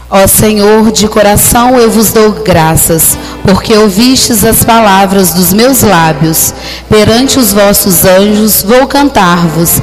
Ó Senhor, de coração eu vos dou graças, porque ouvistes as palavras dos meus lábios. Perante os vossos anjos vou cantar-vos,